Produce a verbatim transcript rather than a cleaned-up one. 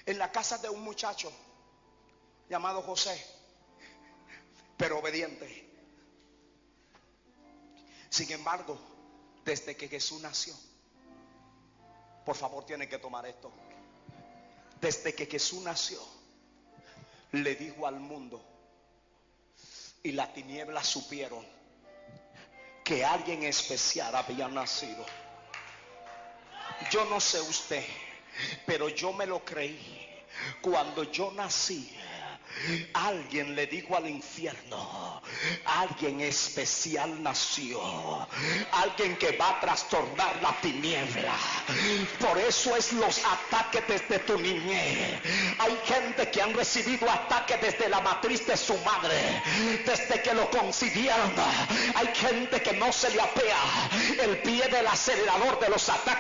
en la casa de un muchacho llamado José, pero obediente. Sin embargo, desde que Jesús nació, por favor tienen que tomar esto. Desde que Jesús nació, le dijo al mundo, y las tinieblas supieron que alguien especial había nacido. Yo no sé usted, pero yo me lo creí. Cuando yo nací, alguien le dijo al infierno, alguien especial nació, alguien que va a trastornar la tiniebla. Por eso es los ataques desde tu niñez. Hay gente que han recibido ataques desde la matriz de su madre, desde que lo concibieron. Hay gente que no se le apea el pie del acelerador de los ataques